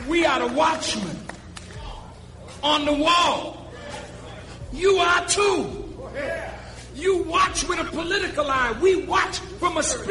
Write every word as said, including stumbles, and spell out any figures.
We are the watchmen on the wall. You are too. You watch with a political eye. We watch from a spiritual